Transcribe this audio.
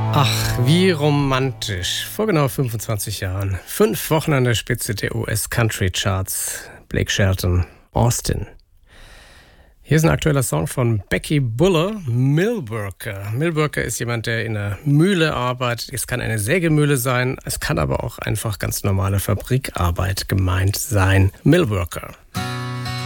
Ach, wie romantisch. Vor genau 25 Jahren. 5 Wochen an der Spitze der US-Country-Charts. Blake Shelton, Austin. Hier ist ein aktueller Song von Becky Buller, Millworker. Millworker ist jemand, der in einer Mühle arbeitet. Es kann eine Sägemühle sein, es kann aber auch einfach ganz normale Fabrikarbeit gemeint sein. Millworker.